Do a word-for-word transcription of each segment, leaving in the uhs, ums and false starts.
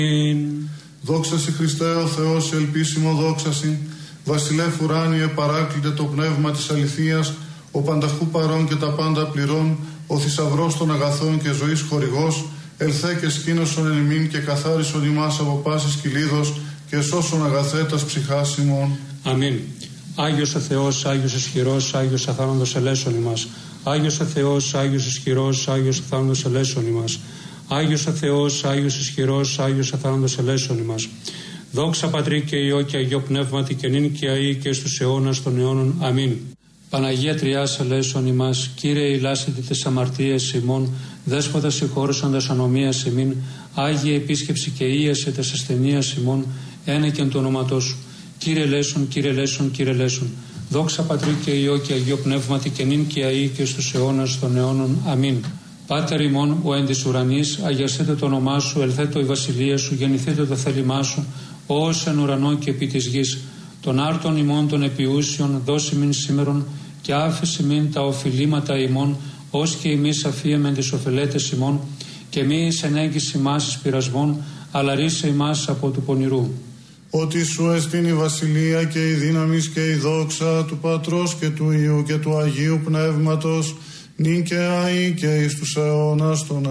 Δόξα σοι Χριστέ ο Θεός, ελπίσιμο δόξα σοι, βασιλεύ ουράνιε παράκλητε το πνεύμα της αληθείας, ο πανταχού παρών και τα πάντα πληρών, ο θησαυρός των αγαθών και ζωής χορηγός, ελθέ και σκήνωσον εν ημίν και καθάρισον ημάς από πάσης κυλίδος και σώσον αγαθέτας ψυχάς ημών. Αμήν. Άγιος ο Θεός, Άγιος ισχυρός, Άγιος αθάνατος ελέσον ημάς. Άγιος ο Θεός, Άγιος ισχυρός, Άγιος αθάνατος ελέσον ημάς. Άγιος ο Θεός, Άγιος ισχυρός, Άγιος αθάνατος ελέσον ημάς. Δόξα Πατρί και Υιό και Αγιό Πνεύματι και νυν και αεί και στους αιώνας των αιώνων. Αμήν. Παναγία Τριάς ελέσον ημάς, Κύριε ηλάσητη τες αμαρτίες ημών, Δέσποτα συγχώρεσοντας ανομίας ημίν, Άγιε επίσκεψη και ίασε τες ασθενείας ημών, ένεκεν του ονόματός σου. Κύριε ελέσον, Κύριε ελέσον, Κύριε ελέσον. Δόξα Πατρί και Υιό και Αγιό Πνεύματι και νυν και αεί και στους αιώνας των αιώνων. Αμήν. Πάτερ ημών, ο εν της ουρανής, αγιαστείτε το όνομά σου, ελθέτω η βασιλεία σου, γεννηθείτε το θέλημά σου, ως εν ουρανό και επί της γης. Των άρτων ημών των επιούσιων, δώσει μην σήμερον, και άφηση μην τα οφειλήματα ημών, ως και εμείς αφίεμεν τις οφελέτες ημών, και μη εις ενέγγιση ημάς εις πειρασμών, αλλά ρίσε ημάς από του πονηρού. Ότι σου εστίν η βασιλεία και η δύναμις και η δόξα του Πατρός και του Υιού και του Αγίου Πνεύματος, νυν και αεί και εις τους αιώνας των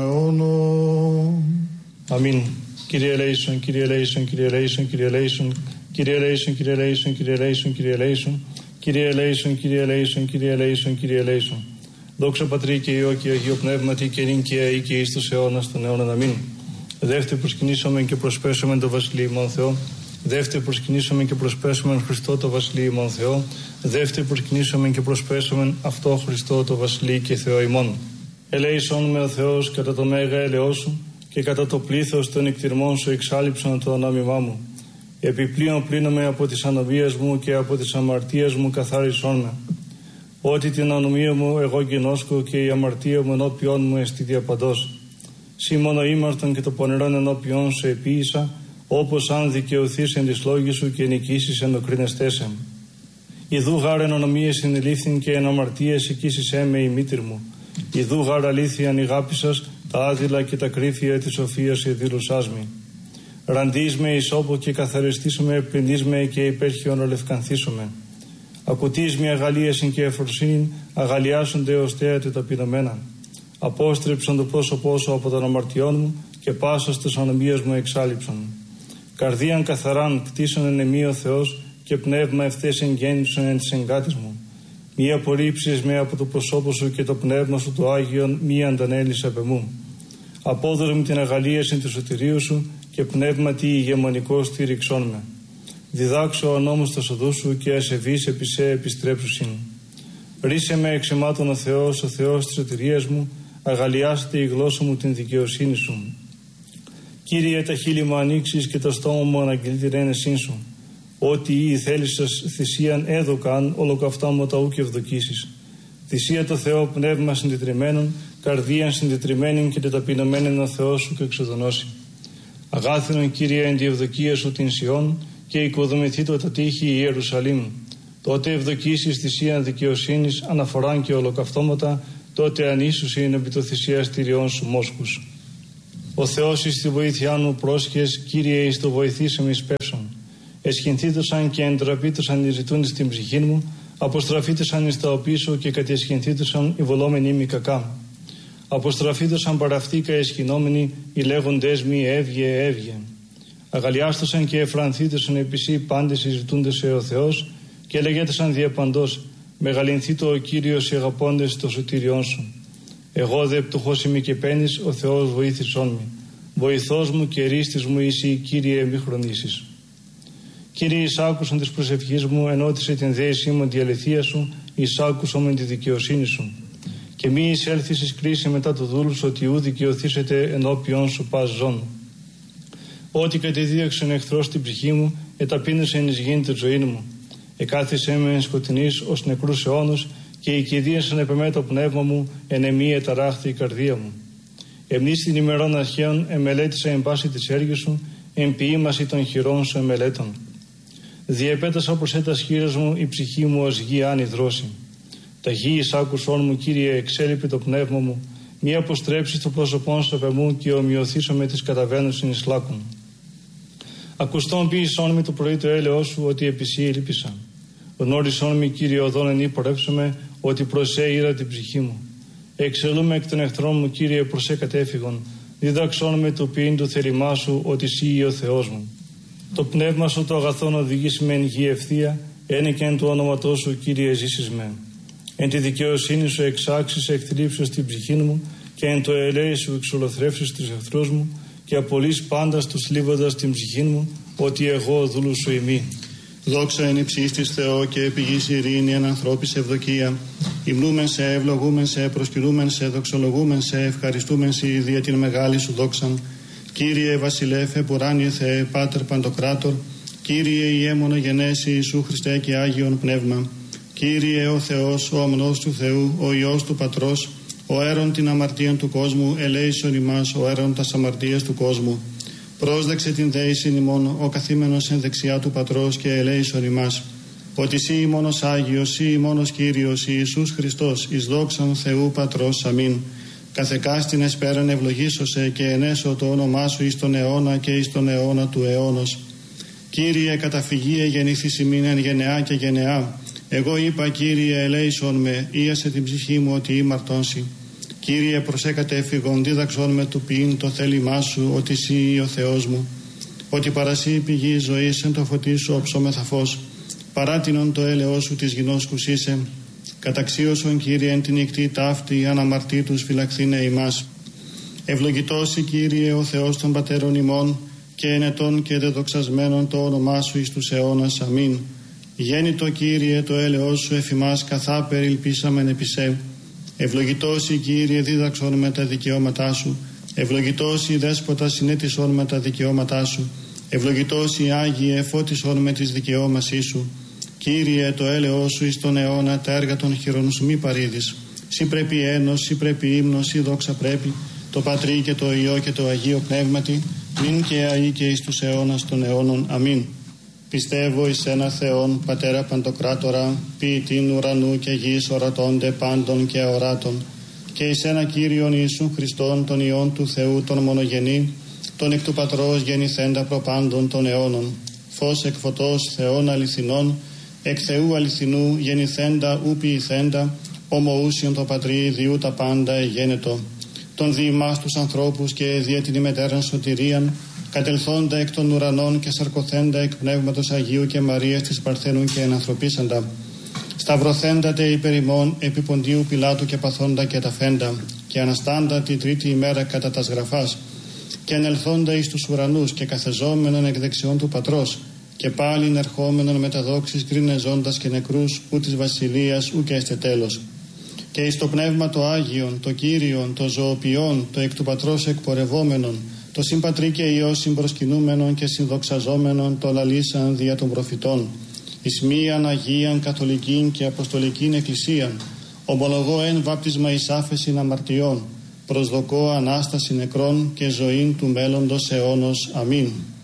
αιώνων. Αμήν. Κύριε ελέησον, Κύριε ελέησον, Κύριε ελέησον, Κύριε ελέησον, Κύριε ελέησον, Κύριε ελέησον, Κύριε ελέησον, Κύριε ελέησον, Κύριε ελέησον, Κύριε ελέησον, Κύριε ελέησον, Κύριε ελέησον. Δόξα Πατρί και Υιό και Αγίο Πνεύματι και νυν και αεί και εις τους αιώνας των αιώνων. Αμήν. Δεύτερη προσκυνήσομεν και προσπέσομεν το Βασιλείο ημών Θεό. Δεύτερη προσκυνήσομεν και προσπέσομεν Χριστό το Βασιλείο ημών Θεό. Δεύτερη προσκυνήσομεν και προσπέσομεν αυτό Χριστό το Βασιλείο και Θεό ημών. Ελέησον με ο Θεός κατά το μέγα ελαιό σου και κατά το πλήθος των εκτιρμών σου εξάλειψον το ονόμημά μου. Επιπλέον πλύνομαι από τις ανομίες μου και από τις αμαρτίες μου καθάρισόν με. Ότι την ανομία μου εγώ γινώσκω και η αμαρτία μου ενώπιόν μου εστί διαπαντός. Σύ μόνο ήμαρτον και το πονηρόν ενώπιόν σου επίησα, όπως αν δικαιωθείς εν της λόγης σου και νικήσεις εν το κρίνεστέσαι. Ιδού γάρ εν ονομίες συνελήφθην και εν αμαρτίες οικήσισέ με η μήτηρ μου. Ιδού γάρ αλήθειαν ηγάπησας τα άδειλα και τα κρύφια της σοφίας εδήλωσάς μη. Ραντείς με ισόπο και καθαριστείς με, πλυνείς με και υπέρχιον ολευκανθήσομαι. Ακουτείς με αγαλίασιν και εφροσύνην, αγαλιάσονται ως θέατε ταπεινωμένα. Απόστρεψον το πρόσωπό σου από των αμαρτιών μου και πάσας της ανομίας μου εξάλειψον. Καρδίαν καθαράν κτίσον εν εμεί ο Θεός και πνεύμα ευθές εγγέννησον εν της εγκάτης μου. Μη απορρίψεις με από το προσώπο σου και το πνεύμα σου το Άγιον μη αντανέλεις απ' εμού. Απόδωρε μου την αγαλίαση του σωτηρίου σου και πνεύματι ηγεμονικό στήριξόν με. Διδάξω ο νόμος τα οδού σου και ασεβείς επί σε επιστρέψουσιν. Ρίσε με εξαιμάτων ο Θεός, ο Θεός της σωτηρίας μου, αγαλιάστε η γλώσσα μου την δικαιοσύνη σου. Κύριε, τα χείλη μου ανοίξεις και το στόμα μου αναγγελεί την ένεσήν σου. Ότι η θέλησας θυσίαν έδωκαν, ολοκαυτά μου τα ου και ευδοκίσεις. Θυσία το Θεό πνεύμα συντετριμένων, καρδίαν συντετριμένην και τεταπεινωμένην ο Θεός σου και εξοδονώσει. Αγάθινον Κύριε εν τη ευδοκία σου την Σιών και οικοδομηθεί το τα τείχη η Ιερουσαλήμ. Τότε ευδοκίσεις θυσίαν δικαιοσύνης, αναφοράν και ολοκαυτώματα, τότε ανίσους είναι επί το θυσιαστηριών σου μόσχους. Ο Θεός εις τη βοήθειά μου πρόσχες, Κύριε εις το βοηθήσαμε εις πέψον. Εσχυνθήτωσαν και εντραπήτωσαν οι ζητούν στην ψυχή μου, αποστραφήτωσαν εις τα οπίσω και κατιεσχυνθήτωσαν οι βολόμενοι μη κακά. Αποστραφήτωσαν παραυτήκα εσχυνόμενοι, οι λέγοντες μη έβγε έβγε. Αγαλιάστωσαν και εφρανθήτωσαν επισή πάντες οι ζητούντες σε ο Θεός και λέγετεσαν διαπαντός, μεγαλυνθήτω ο Κύριος οι αγαπώντες το σωτήριόν σου. Εγώ δε πτωχός είμαι και πένης, ο Θεός βοήθησόν με. Βοηθός μου και ρίστης μου είσαι, Κύριε μη χρονίσεις. Κύριε, εις άκουσον της προσευχής μου, ενώτισε την δέησή μου τη αληθεία σου, εις άκουσον με τη δικαιοσύνη σου. Και μη εισέλθεις εις κρίση μετά του δούλου σου, ότι ου δικαιωθήσετε ενώπιον σου πας ζών. Ό,τι κατεδίωξεν εχθρός στην ψυχή μου, εταπείνωσε εις γήν τη ζωή μου. Εκάθισε με εν σκοτεινής ως νεκρούς αιώνους και οικηδίασαν επεμέ το πνεύμα μου, εν εμή εταράχθη η καρδία μου. Εμείς την ημερών αρχαίων εμελέτησα εν πάση της έργης σου, εν ποιήμαση των χειρών σου εμελέτων. Διεπέτασα προς έτας χείρας μου, η ψυχή μου ως γη άνη δρόση. Τα γη εις άκουσόν μου, Κύριε, εξέλιπε το πνεύμα μου, μη αποστρέψεις το πρόσωπόν σου απ' εμού και ομοιωθήσω με τις καταβαίνουσιν εις λάκων. Ακουστών ποιησόν με το πρωί το έλεος σου, ότι επί σοι ήλπισα. Γνώρισόν με, Κύριε, οδόν εν υπορεύσομαι, ότι προς σε ήρα την ψυχή μου. Εξελούμε εκ των εχθρών μου, Κύριε, προς σε κατέφυγον. Δίδαξόν με το ποιήν του θερημά σου, ότι σύ ο Θεός μου. Το πνεύμα σου το αγαθόν οδηγήσει με εν γη ευθεία, ένε και εν του όνοματός σου, Κύριε, ζήσεις με. Εν τη δικαιοσύνη σου εξάξεις εκθλίψεις την ψυχή μου, και εν το ελέη σου εξολοθρεύσεις τους εχθρούς μου, και απολύς πάντα τους θλίβοντας την ψυχή μου, ότι εγώ δούλου σου ημί. Δόξα εν υψίστης Θεό και επί γης ειρήνη εν ανθρώπης ευδοκία. Υμνούμεν σε, ευλογούμεν σε, προσκυνούμεν σε, δοξολογούμεν σε, ευχαριστούμεν σε δια την μεγάλη σου δόξαν. Κύριε βασιλέφε, πουράνιε Θεέ, Πάτερ Παντοκράτορ, Κύριε Ιέμονο γενέσει Ιησού Χριστέ και Άγιον Πνεύμα. Κύριε ο Θεός, ο ομνός του Θεού, ο Υιός του Πατρός, ο έρων την αμαρτίαν του κόσμου, ελέησον ημάς, ο έρων τας αμαρτίας του κόσμου. Πρόσδεξε την δέησιν ημών, ο καθήμενος εν δεξιά του Πατρός, και ελέησον ημάς. Ότι σύ ημώνος Άγιος, σύ ημώνος Κύριος, Ιησούς Χριστός, εις δόξαν Θεού Πατρός, αμήν. Καθεκάστην εσπέραν ευλογήσωσε, και ενέσω το όνομά σου εις τον αιώνα και εις τον αιώνα του αιώνος. Κύριε, καταφυγίε γεννήθης ημίν εν γενεά και γενεά. Εγώ είπα, Κύριε, ελέησον με, ίασε την ψυχή μου ότι ήμαρτonsι. Κύριε, προσέκατε εφηγον, δίδαξον με του ποιήν το θέλημά σου, ότι σύ ο Θεός μου. Ότι παρασύ πηγή ζωής εν το φωτί σου οψόμεθα φως. Παράτινον το έλεος σου της γινώσκους είσαι. Καταξίωσον, Κύριε, εν την νυχτή ταύτη, αναμαρτήτους φυλαχθήνε ημάς. Ευλογητώσι, Κύριε, ο Θεός των πατέρων ημών, και ενετών και δεδοξασμένων το όνομά σου εις τους αιώνας. Αμήν. Γέννητο, Κύριε, το έλεος σου εφημάς, καθά περιλπίσαμεν επί σε. Ευλογητώσι, Κύριε, δίδαξον με τα δικαιώματά σου. Ευλογητώσι, Δέσποτα, συνέτησον με τα δικαιώματά σου. Ευλογητώσι, Άγιε, φώτισον με τις δικαιώμασή σου. Κύριε, το έλεος σου εις τον αιώνα, τα έργα των χειρών σου μη παρήδεις. Σύ πρέπει ένος, σύ πρέπει ύμνος, σύ δόξα πρέπει, το Πατρί και το Υιό και το Αγίο Πνεύματι, μην και αεί και εις τους αιώνας των αιώνων. Αμήν. Πιστεύω εις ένα Θεόν, Πατέρα Παντοκράτορα, ποιητήν ουρανού και γης, ορατώνται πάντων και αοράτων, και εις ένα Κύριον Ιησούν Χριστόν, τον Υιόν του Θεού, τον μονογενή, τον εκ του Πατρός γεννηθέντα προπάντων των αιώνων, φως εκ φωτός Θεών αληθινών, εκ Θεού αληθινού γεννηθέντα ου ποιηθέντα, ομοούσιον το Πατρί διού τα πάντα εγένετο, τον δι' ημάς τους ανθρώπους και δια την ημετέραν σωτηρίαν, κατελθόντα εκ των ουρανών και σαρκωθέντα εκ Πνεύματος Αγίου και Μαρίας της Παρθένου και ενανθρωπίσαντα, σταυρωθέντατε υπερ ημών επί Ποντίου Πιλάτου και παθόντα και ταφέντα, και αναστάντα τη τρίτη ημέρα κατά τας γραφάς, και ανελθόντα εις τους ουρανούς και καθεζόμενον εκ δεξιών του Πατρός, και πάλιν ερχόμενον με τα δόξης κρίνεζόντας και νεκρούς, ου της βασιλείας ου και έστε τέλος. Και εις το Πνεύμα το Άγιον, το Κύριον, το ζωοποιόν, το εκ του Πατρός εκπορευόμενον, το συμπατρί και Υιό συμπροσκυνούμενον και συνδοξαζόμενον, το λαλήσαν δια των προφητών, εις μίαν Αγίαν Καθολικήν και Αποστολικήν Εκκλησίαν, ομολογώ εν βάπτισμα εις άφεσιν αμαρτιών, προσδοκώ Ανάσταση νεκρών και ζωήν του μέλλοντος αιώνος. Αμήν.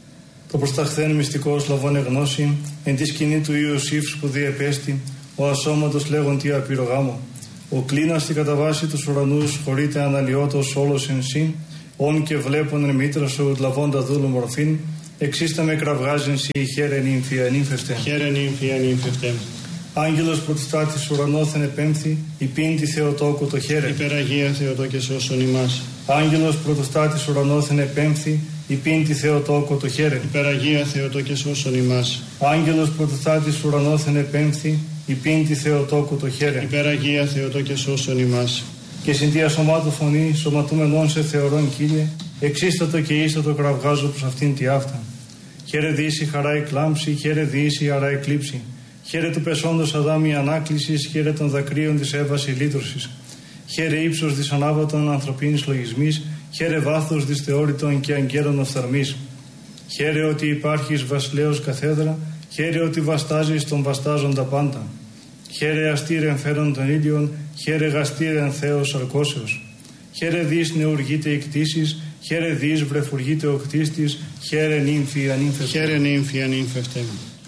Το προσταχθέν μυστικός λαβών εγνώση, εν τη σκηνή του Ιωσήφ σπουδή επέστη, ο ασώματος λέγον τι απειρογάμο. Ο κλίνας στη καταβάση τους ουρανούς χωρείται αναλυότος όλος εν σύ, όν και βλέπον εν μήτρα σου λαβώντα δούλου μορφήν, εξίστα με κραυγάζεν σύ χαίρε νύμφη ανύμφευτε. Χαίρε νύμφη ανύμφευτε. Άγγελος πρωτοστάτης ουρανόθεν επέμφθη, υπήντη Θεοτόκο το χαίρε. Υπεραγία Θεοτόκε σώσον ημάς. Άγγελος πρωτοστάτης ουρανόθεν επέμφθη, υπήντη Θεοτόκο το χαίρε. Υπεραγία Θεοτόκε σώσον ημάς. Άγγελος πρωτοστάτης ουρανόθεν επέμφθη, υπήντη Θεοτόκο το χαίρε. Υπεραγία Θεοτόκε σώσον ημάς. Και συντία σωμάτου φωνή, σωματούμενον σε θεωρών Κύριε, εξίστατο και ίστατο κραυγάζω προς αυτήν τη αυτά. Χαίρε διήσει χαρά εκλάμψη, χαίρε διήσει αρά εκλείψη. Χαίρε του πεσόντος Αδάμ η ανάκλησης, χαίρε των δακρύων της Εύας η λύτρωσης. Χαίρε ύψος της ανάβατων ανθρωπίνης λογισμής, χαίρε βάθος της θεώρητων και αγγέλων οφθαλμής. Χαίρε ότι υπάρχεις βασιλέως καθέδρα, χαίρε ότι βαστάζεις τον βαστάζοντα πάντα. Χαίρε αστήρεν φέρον των ήλιων, χαίρε γαστήρεν Θεός αρκώσεως. Χαίρε δις νεουργείται η κτήσης, χαίρε δις βρεφουργείται ο κτίστης, χαίρε νύμφη ανύμφευτε. Χαίρε νύμφη ανύμφευτε.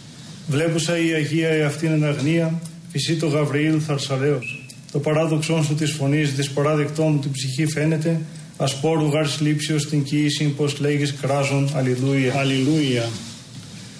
Βλέπουσα η Αγία εαυτήν εν αγνία, φυσί το Γαβριήλ θαρσαλέως. Το παράδοξόν σου της φωνής, της παράδεκτό μου την ψυχή φαίνεται, ασπόρου γάρ λήψεως την κοίηση, πως λέγεις κράζον, αλληλούια. Αλληλούια.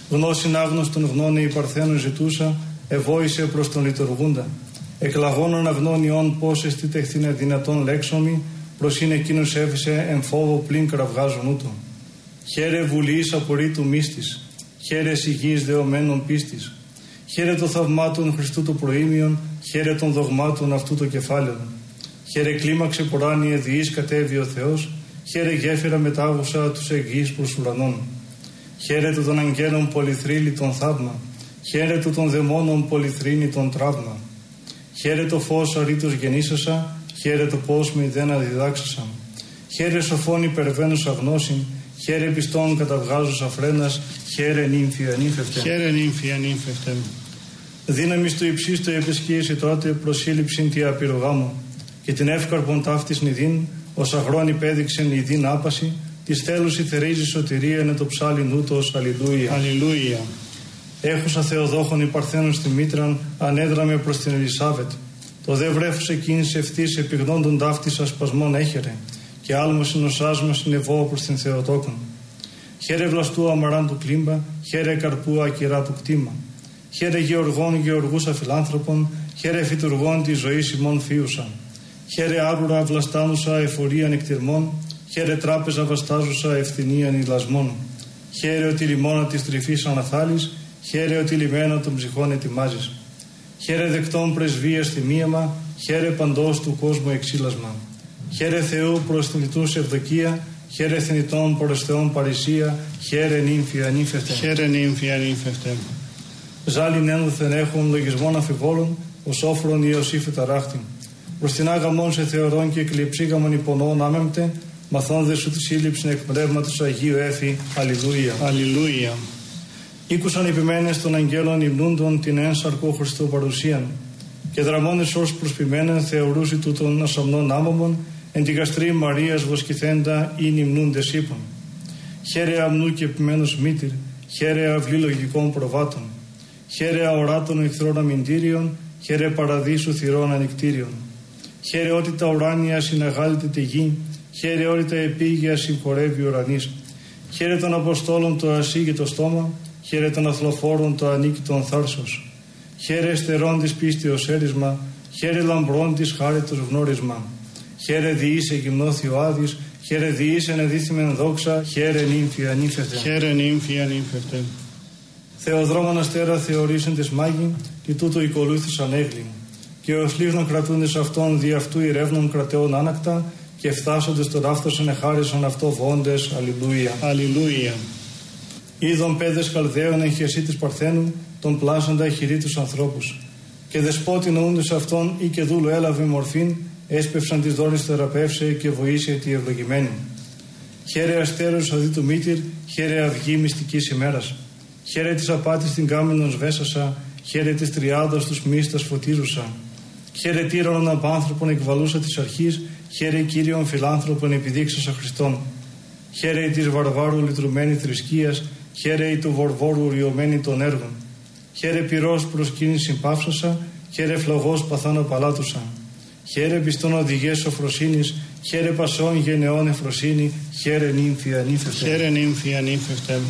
Γνώσιν άγνωστον γνώνε η Παρθένου ζητούσα, εβόησε προς τον λειτουργούντα. Εκλαγώνων αγνώνιον πώς εστίτεχθήνε δυνατόν λέξομη, προς είναι εκείνος έφυσε εμφόβο πλην κραυγάζον ούτω. Χαίρε βουλής απορρίτου μίστης, χαίρε υγιής δεωμένων πίστης. Χαίρε το θαυμάτων Χριστού το προήμιον, χαίρε των δογμάτων αυτού το κεφάλαιον. Χαίρε κλίμαξε ποράνιε διής κατέβη ο Θεός, χαίρε γέφυρα μετάγουσα τους εγγύς προς ουρανών. Χαίρε του των αγγέλων πολυθρύλη τον θαύμα, χαίρε του των δαιμόνων πολυθρύνη τον τραύμα. Χαίρε το φως αρήτως γεννήσασα, χαίρε το πώς μηδέν αδιδάξασα. Χαίρε σοφών υπερβαίνουσα γνώσιν, χαίρε πιστών καταβγάζουσα φρένας, χαίρε νύμφη ανήφευτε. Χαίρε νύμφη ανήφευτε. Δύναμις του υψίστου επεσκίεση τότε προσήλυψην τη απειρογάμου, και την εύκαρπον ταύτης νηδίν, ως αγρόν υπέδειξεν νηδίν άπαση, της θέλους η θερίζει σωτηρία είναι το ψάλιν ούτως, αλληλούια. Αλληλούια. Έχουσα Θεοδόχων η Παρθένων στη μήτραν, ανέδραμε προς την Ελισάβετ. Το δε βρέφος εκείνης ευθύς επιγνώντων ταύτης ασπασμών έχερε, και άλμος νοσάσμα συνεβώ προς την Θεοτόκον. Χαίρε βλαστού αμαράν του κλίμπα, χαίρε καρπού ακυρά του κτήμα. Χαίρε γεωργών γεωργούσα φιλάνθρωπων, χαίρε φυτουργών τη ζωή ημών φίουσα. Χαίρε άρουρα βλαστάνουσα εφορία νεκτυρμών, χαίρε τράπεζα βαστάζουσα ευθυνίαν ηλασμών. Χαίρε ότι λιμώνα της τρυφής αναθάλεις, χαίρε ότι λιμένα των ψυχών ετοιμάζεις. Χαίρε δεκτών πρεσβείας θυμίαμα, χαίρε παντός του κόσμου εξήλασμα. Χαίρε Θεού προς θνητούς ευδοκία, χαίρε θνητών προς Θεόν παρησία, χαίρε νύμφη ανήφευτε. Χαίρε νύμφη ανήφευτε. Ζάλιν ένδοθεν έχουν λογισμών αφιβόλων, ως όφρον Ιωσήφ ταράχτην. Προς την άγαμον σε θεωρών και εκλειψήγαμον υπονών άμεμπτε, μαθών δε σου τη σύλληψη εκ πνεύματος Αγίου έφη. Αλληλούια. Αλληλούια. Ήκουσαν επιμένες των αγγέλων υμνούντων την ένσαρκο Χριστού παρουσίαν, και δραμώνες ως προσποιμένεν θεωρούσι του των ασαμνών άμαμων, εν τη γαστρή Μαρίας βοσκηθέντα ή υμνούντες είπων. Χαίρε αμνού και επιμένους μήτηρ, χαίρε αυλή λογικών προβάτων. Χαίρε αοράτων εχθρών αμυντήριων, χαίρε παραδείσου θυρών ανοιχτήριων. Χαίρε ότι τα ουράνια συναγάλεται τη γη, χαίρε ότι τα επίγεια συγχωρεύει ουρανής. Χαίρε των Αποστόλων το ασύγητο στόμα, χαίρε των αθλοφόρων το ανίκητον θάρσος. Χαίρε εστερών της πίστεως έρισμα, χαίρε λαμπρών της χάριτος γνώρισμα. Χαίρε διήσε γυμνώθη ο Άδης, χαίρε διήσε ενεδίθημεν δόξα, χαίρε νύμφη ανήφευτε. Χαίρε νύμφη ανήφευτε. Θεοδρόμων αστέρα θεωρήσεν της μάγη, και τούτο οικολούθησαν έγλη. Και ως λίγνων κρατούντες αυτών δι' αυτού ηρεύνων κρατεών άνακτα, και φτάσοντες τον άφθοσεν εχάρισαν αυτό βόντες. Αλληλούια. Αλληλούια. Είδων πέδες Καλδαίων εν χεσί της Παρθένου, τον πλάσαντα χειρί τους ανθρώπους. Και δεσπότην οούντες αυτών ή και δούλου έλαβε μορφήν, έσπευσαν της δόρης θεραπεύσε και βοήσε τη ευλογημένη. Χαίρε αστέρος οδύ του μήτηρ, χαίρε αυγή μυστικής ημέρας. Χαίρε της απάτης την κάμενον σβέσασα, χαίρε της τριάδας τους μίστας φωτίζουσα. Χαίρε τύρανον απάνθρωπον εκβαλούσα της αρχής, χαίρε Κύριον φιλάνθρωπον επιδείξασα Χριστόν. Χαίρε της βαρβάρου λυτρουμένη θρησκείας, χαίρε του βορβόρου ριωμένη των έργων. Χαίρε πυρός προσκύνηση πάυσασα, χαίρε φλογός παθάνω παλάτουσα. Χαίρε πιστών οδηγές σοφροσύνης, χαίρε πασών γενεών εφροσύνη, χαίρε νύμφη ανήφευτε. Χαίρε νύμφη ανήφευτε.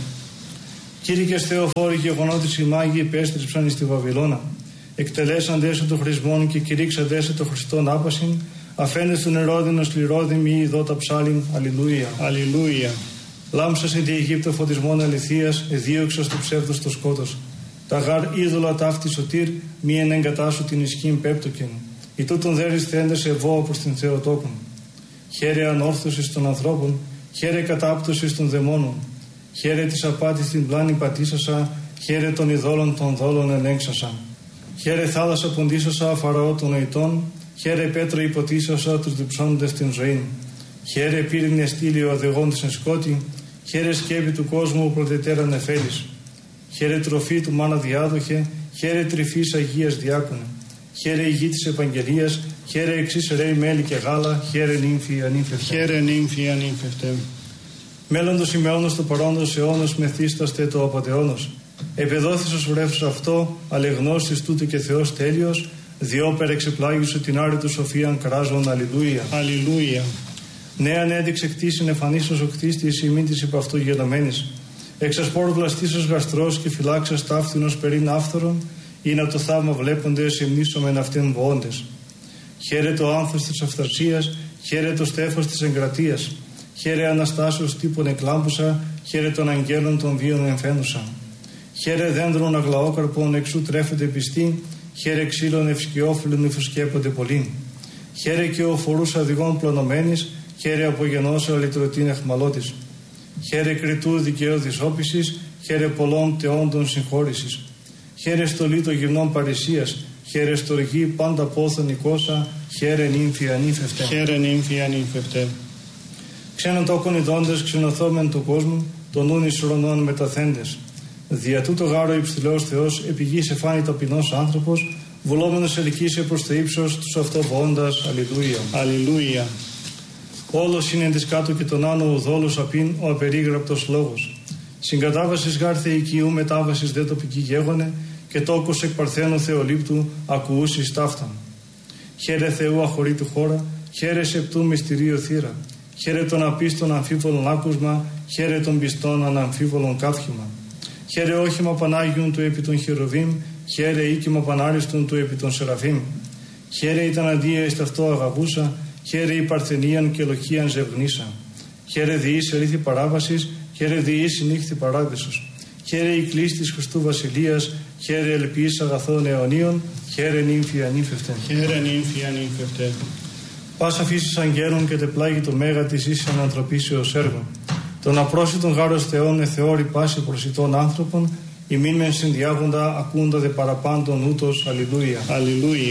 Κήρυκες Θεοφόροι γεγονότης οι μάγοι υπέστριψαν εις τη Βαβυλώνα. Εκτελέσαντες το χρησμόν και κηρύξαντες το Χριστόν άπασιν, αφένες του νερόδινος λιρόδημ ή ειδώτα ψάλιν. Αλληλούια. Αλληλούια. Λάμψασε τη Αιγύπτο φωτισμόν αληθείας, εδίωξας του ψεύδους το σκότος. Τα γάρ είδωλα ταύτη σωτήρ, μη εν εγκατάσου την ισχύν πέπτοκεν. Ι τούτον δέρεις θέντες ευώ προς την Θεοτόκον. Χαίρε ανόρθωσης των ανθρώπων, χαίρε κατάπτωσης των δαιμόνων. Χαίρε της απάτης την πλάνη πατήσασα, χαίρε των ειδόλων των δόλων ενέξασα. Χαίρε θάλασσα ποντίσασα αφαραώ των νοητών, χαίρε πέτρο υποτίσασα τους διψώντες την ζωή. Χαίρε πύρινε στήλη ο αδεγών της εν σκότη, χαίρε σκέπη του κόσμου προτετέρα νεφέλης. Χαίρε τροφή του μάνα διάδοχε, χαίρε τρυφής Αγίας διάκονε. Χαίρε η γη της επαγγελίας, χαίρε εξής ρέι μέλι και γάλα, χαίρε νύμφη ανήφευτε. Χαίρε νύμφη ανήφευτε. Μέλλοντος ημεώνος το παρόντος αιώνος μεθύσταστε το απατεώνος. Επεδόθησος βρέφους αυτό, αλεγνώστης τούτου και Θεός τέλειος, διόπερ εξεπλάγησου την άρη του σοφίαν κράζον. Αλληλούια. Αλληλούια. Νέαν έδειξε κτήσιν εφανίσος ο κτίστης ημίν της υπ' αυτού γενομένης. Εξασπόρου βλαστήσεως γαστρός και φυλάξας ταύτινος περίν άφθορον, ή να το θαύμα βλέποντες εμνήσομεν αυτήν βοώντες. Χαίρε το άνθος της αυθαρσίας, χαίρε το στέφος της εγκρατείας, χαίρε Αναστάσεως τύπων εκλάμπουσα, χαίρε των αγγέλων των βίων εμφαίνουσα. Χαίρε δέντρων αγλαόκαρπων εξού τρέφεται πιστή, χαίρε ξύλων ευσκιόφυλλων υφοσκέπονται πολύ. Χαίρε και ο φορούς αδειγών πλωνομένης, χαίρε απογενώσεω αλυτρωτήν εχμαλώτης. Χαίρε κριτού δικαίου δυσόπισης, χαίρε πολλών τεόντων συγχώρησης. Χαίρε στολή των γυμνών παρησίας, χαίρε στοργή πάντα πόθον νικόσα, χαίρε νύμφη ανήφευτε. Χαίρε νύμφη ανήφευτε. Ξένον τόκον ειδώντες ξενωθόμεν του κόσμου, των νουν εις ουρανών μεταθέντες. Δια τούτο γάρο υψηλός Θεός, επί γης εφάνη ταπεινός άνθρωπος, βουλόμενος ελκύσε προς το ύψος τους αυτοβοώντας. Αλληλούια. Αλληλούια. Όλος είναι της κάτω και τον άνω ουδόλους απειν ο απερίγραπτος λόγος. Συγκατάβασης γάρ θεϊκίου μετάβασης δε τοπική γέγονε, και τόκος εκ παρθένου θεολήπτου ακουούσις ταύταν. Χαίρε Θεού αχωρήτου χώρα, χαίρε σεπτού μυστηρίου θύρα. Χαίρε των απίστων αμφίβολων άκουσμα, χαίρε των πιστών αναμφίβολων κάφημα. Χαίρε όχημα Πανάγιον του επί των χερουβίμ, χαίρε οίκημα Πανάριστον του επί των σεραφίμ. Χαίρε ήταν αντία εις ταυτό αγαγούσα, χαίρε η παρθενίαν και λοχίαν ζευγνήσα. Χαίρε διής ερήθη παράβασης, χαίρε διής νύχθη παράδεισος. Χαίρε η κλής της Χριστού Βασιλείας, χαίρε ελπίς αγαθών αιωνίων, χαίρε νύμφη ανήφευτε. Χαίρε νύμφη ανήφευτε. Πάσα φύσης αγγέλων και τεπλάγει το μέγα της ίσης ανανθρωπίσεως έργων. Τον απρόσιτον γάρος Θεών εθεώρη πάση προσιτών άνθρωπων, ημίν μεν συνδιάγοντα ακούντα δε παραπάντων ούτως. Αλληλούια. Αλληλούια.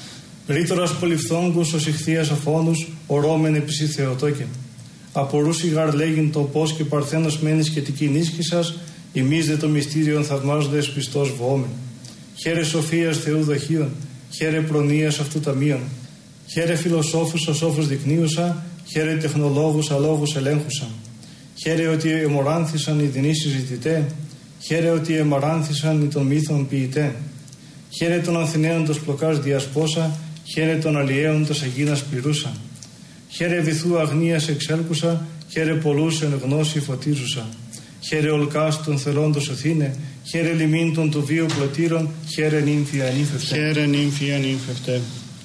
Ρήτορας πολυφθόγκους ως ηχθείας αφώνους, ορόμεν επισή Θεοτόκεν. Απορούσι γαρ λέγειν το πώς και παρθένος μένεις και τική νίσκη σας, ημείς δε το μυστήριον θαυμάζοντες πιστός βοόμεν. Χαίρε σοφίας Θεού δοχείων, χαίρε προνοίας αυτού ταμείων. Χαίρε φιλοσόφους ως όφους δεικνύουσα, χαίρε τεχνολόγους αλόγους ελέγχουσα. Χαίρε ότι εμοράνθησαν οι δεινοί συζητητέ, χαίρε ότι εμοράνθησαν οι των μύθων ποιητέ. Χαίρε των Αθηναίων τος πλοκάς διασπόσα, χαίρε των αλλιέων τος αγίνας πληρούσα. Χαίρε βυθού αγνίας εξέλκουσα, χαίρε πολλούς εν γνώση φωτίζουσα. Χαίρε ολκάς των θελόντος Αθήνε, χαίρε λιμήν των του βίου πλωτήρων, χαίρε νύμφη ανήφευτε. Χαίρε νύμφη ανήφευτε.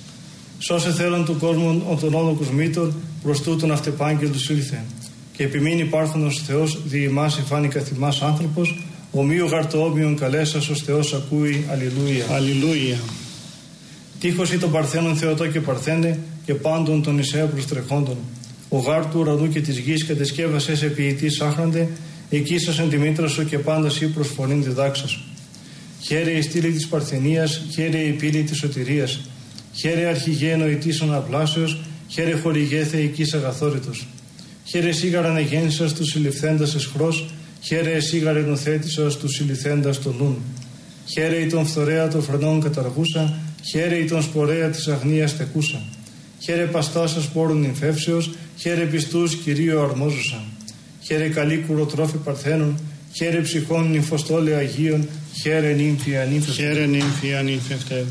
Σώσε θέλον του κόσμου ο των όλων κοσμήτων, προς τούτον αυτεπάγγελτος ήλθε. Και επιμείνει υπάρχονος Θεός δι' ημάς εφάνει καθημάς άνθρωπος, ομοίου γαρτοόμοιον καλέσας ως Θεός ακούει. Αλληλούια. Αλληλούια. Τείχος ή των παρθένων Θεοτό και παρθένε, και πάντων των Ισαίου προστρεχόντων. Ο γάρ του ουρανού και της γης κατεσκεύασες επί ητής άχραντε, εκείσασεν τη μήτρα σου και πάντας ή προσφωνήν διδάξας. Χαίρε η στήλη της παρθενίας, χαίρε η πύλη της σωτηρίας. Χαίρε αρχηγέ νοητής αναπλάσεως, χαίρε χορηγέ θεϊκής αγαθόρητος. Χαίρε σίγαρα ανεγέννησας του συλληφθέντας εσχρός, χαίρε σίγαρα ενοθέτησας του συλληφθέντας των νουν. Χαίρε η τον φθορέα των φρενών καταργούσα, χαίρε η τον σπορέα της αγνίας τεκούσα. Χαίρε παστάσα σπόρων νυμφεύσεως, χαίρε πιστούς Κυρίου αρμόζουσα. Χαίρε καλή κουροτρόφη παρθένων, χαίρε ψυχών νυμφοστόλε Αγίων, χαίρε νύμφη ανήφευτε. Χαίρε νύμφη ανήφευτε.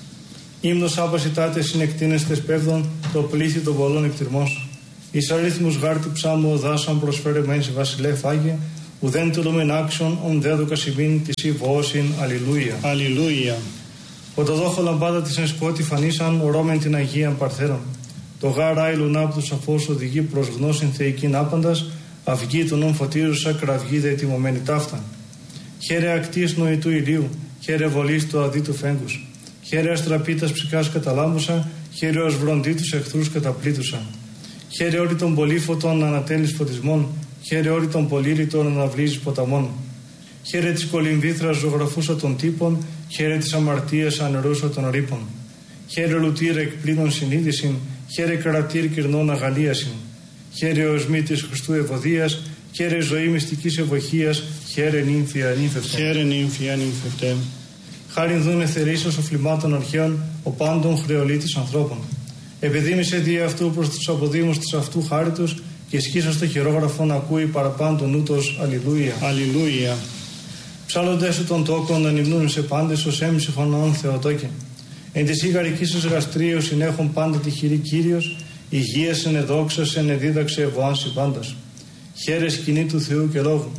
Ύμνος άπασιτάτε συνεκτίνεστες πέφτων, το πλήθη των πολλών εκτιρμός. Εις αρίθμους γάρτη ψάμου οδάσαν προσφέρε μεν σε βασιλεύ Άγιε, ουδέν τελούμεν άξιον ον δέδοκα σημείν της ή βοώσιν. Αλληλούια. Αλληλούια. Οτοδόχο λαμπάδα της εν σκότη φανίσαν, ορόμεν την Αγίαν Παρθέρων. Το γάρ άιλουν άπ' του σαφώς οδηγεί προς γνώσιν θεϊκήν άπαντας, αυγή του νουν φωτίζουσα, κραυγή δε ετοιμωμένη ταύταν. Χαίρε ακτής νοητού ηλίου, χαίρε βολής του αδίτου φέγγους. Χαίρε αστραπίτας ψυχάς καταλάμουσα, χαίρε ως βροντίτους εχθρούς καταπλήτουσα. Χαίρε όλη των πολύφωτων ανατέλεις φωτισμών, χαίρε όλη των πολύρητων αναβλύζεις ποταμών. Χαίρε της κολυμβήθρας ζωγραφούσα των τύπων, χαίρε της αμαρτίας ανερούσα των ρήπων. Χαίρε λουτήρ εκπλήνων συνείδησιν, χαίρε κρατήρ κυρνών αγαλίασιν. Χαίρε οσμή της Χριστού ευωδίας, χαίρε ζωή μυστικής ευωχίας, χαίρε νύμφη ανήφευτε. Χαίρε νύμφη ανήφευτε. Χάριν δούνε θερήσεως οφλημάτων αρχαίων, ο πάντων χρεολίτης ανθρώπων. Επιδήμησε δι' αυτού προς τους αποδήμους της αυτού χάριτος, και σκίσας το χειρόγραφο να ακούει παραπάντων ούτως. Αλληλούια. Αλληλούια. Ψάλλοντες σου των τόκων να νυμνούν σε πάντες ως έμψυχον όν Θεοτόκεν. Εν της ήγαρικής σας γαστρίου συνέχουν πάντα τη χειρή Κύριος, υγείας εν εδόξας εν εδίδαξε ευωάνση πάντας. Χαίρε σκηνή του Θεού και λόγου,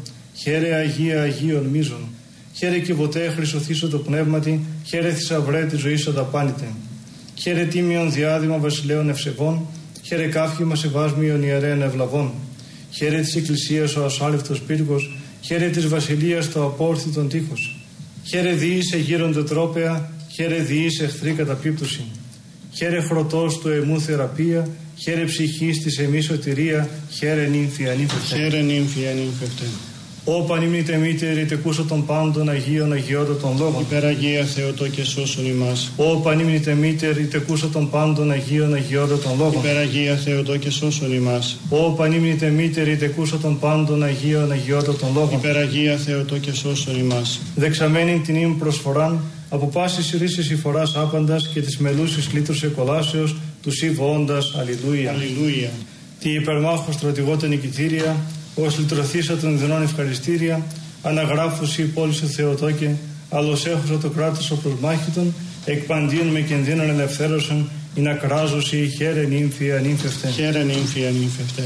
Χαίρε Αγία Αγίων μίζων. Χαίρε και ποτέ χρυσοθήσω το πνεύματι, χαίρε θησαυρέ τη ζωή αδαπάνητε. Χαίρε τίμιον διάδημα βασιλέων ευσεβών, χαίρε κάφημα σεβάσμιον ιερέων ευλαβών. Χαίρε της Εκκλησίας ο ασάλευτος πύργος, χαίρε της βασιλείας το απόρθητον τείχος. Χαίρε διήσε γύρονται τρόπεα, χαίρε διήσε εχθρή καταπίπτωση. Χαίρε χρωτός του εμού θεραπεία, χαίρε ψυχής της εμεί σωτηρία, χαίρε νύμφη ανήφευτε. Χαίρε νύμφη ανήφευτε. Ω πανήμνητε μήτερη τεκούσω των πάντων Αγίων Αγιώτατων λόγων. Υπεραγία Θεοτό και σώσον ημάς. Ω πανήμνητε μήτερη τεκούσω των πάντων Αγίων Αγιώτατων λόγων. Υπεραγία Θεοτό και σώσον ημάς. Ω πανήμνητε μήτερη τεκούσω των πάντων Αγίων Αγιώτατων λόγων. Υπεραγία Θεοτό και σώσον ημάς. Δεξαμένη την ύμ προσφοράν, από πάσης ρίσης η φοράς άπαντας και της μελούσης λύτρους εκολάσεως, του σύ βοώντας. Αλληλούια. Αλληλούια. Τη υπερμάχο στρατηγότα νικητήρια, ως λυτρωθήσα των δινών ευχαριστήρια, αναγράφουσι πόλη σου Θεοτόκε, άλλος έχωσα το κράτος ο προσμάχητον, εκπαντίον με κινδύνων ελευθέρωσον, ή να κράζωσι χαίρε νύμφη ανήφευτε. Χαίρε νύμφη ανήφευτε.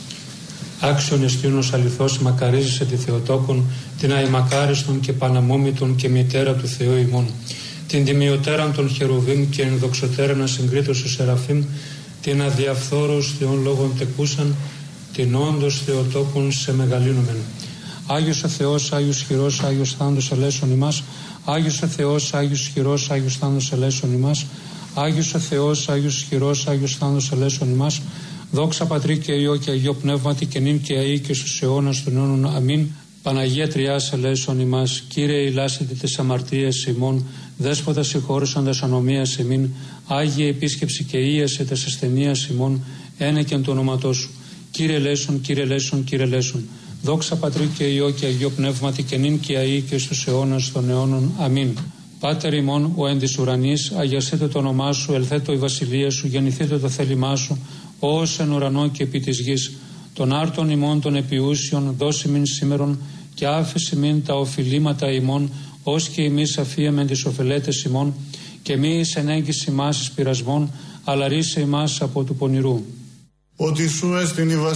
Άξιον εστίωνος αληθώς μακαρίζεσαι τη Θεοτόκον, την αημακάριστον και παναμόμητον και μητέρα του Θεού ημών, την τιμιωτέραν των χερουβίμ και ενδοξωτέραν ασυγκρίτως του Σεραφείμ, την αδιαφθόρος Θεών λόγων τεκούσαν, την όντως Θεοτόκον σε μεγαλύνομεν. Άγιος ο Θεός, Άγιος χειρός, Άγιος θάνατος ελέησον ημάς. Άγιος ο Θεός, Άγιος χειρός, Άγιος θάνατος ελέησον ημάς. Άγιος ο Θεός, Άγιος χειρός, Άγιος θάνατος ελέησον ημάς. Δόξα Πατρί και Υιό και Αγίο Πνεύματι και νυν και αεί και στους αιώνας των αιώνων. Αμήν. Παναγία Τριάς ελέησον ημάς. Κύριε ηλάσετε τις αμαρτίες ημών. Δέσποτα συγχώρησαντας ανομίας ημίν. Άγιε επίσκεψη και ίασε τες ασθενείας ημών. Ένεκεν το όνοματό σου. Κύριε ελέησον, Κύριε ελέησον, Κύριε ελέησον. Δόξα Πατρί και Υιό και Αγίο Πνεύματι και νυν και αεί και στους αιώνας των αιώνων. Αμήν. Πάτερ ημών, ο εν της ουρανής, αγιασθήτω το όνομά σου, ελθέτω η βασιλεία σου, γεννηθήτω το θέλημά σου, ως εν ουρανό και επί της γης. Των άρτων ημών των επιούσιων, δώσει μην σήμερον, και άφηση μην τα οφειλήματα ημών, ως και εμείς αφίεμεν τις οφελέτες ημών, και μη εις ενέγγιση μας εις πειρασμών, αλλά ρίσε ημάς από του πονηρού. Ότι σου έστειν η